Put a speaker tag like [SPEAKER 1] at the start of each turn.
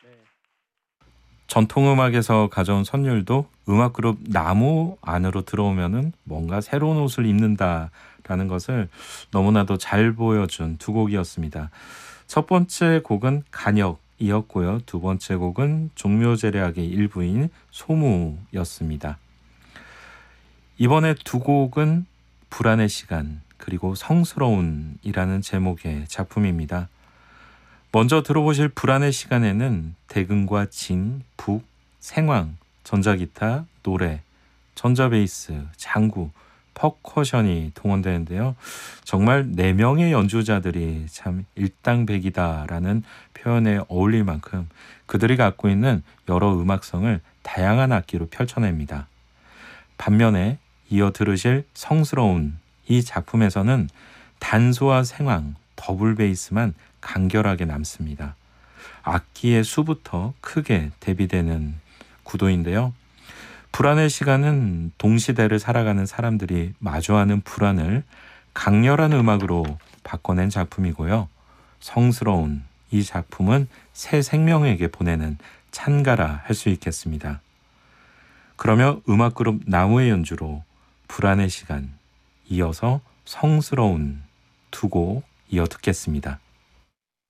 [SPEAKER 1] 전통음악에서 가져온 선율도 음악그룹 나무 안으로 들어오면은 뭔가 새로운 옷을 입는다라는 것을 너무나도 잘 보여준 두 곡이었습니다. 첫 번째 곡은 간역이었고요. 두 번째 곡은 종묘제략의 일부인 소무였습니다. 이번에 두 곡은 불안의 시간 그리고 성스러운이라는 제목의 작품입니다. 먼저 들어보실 불안의 시간에는 대금과 진, 북, 생황, 전자기타, 노래, 전자베이스, 장구, 퍼커션이 동원되는데요. 정말 4명의 연주자들이 참 일당백이다라는 표현에 어울릴 만큼 그들이 갖고 있는 여러 음악성을 다양한 악기로 펼쳐냅니다. 반면에 이어 들으실 성스러운 이 작품에서는 단소와 생황, 더블 베이스만 간결하게 남습니다. 악기의 수부터 크게 대비되는 구도인데요. 불안의 시간은 동시대를 살아가는 사람들이 마주하는 불안을 강렬한 음악으로 바꿔낸 작품이고요. 성스러운 이 작품은 새 생명에게 보내는 찬가라 할 수 있겠습니다. 그러며 음악그룹 나무의 연주로 불안의 시간, 이어서 성스러운 두 곡 이어 듣겠습니다.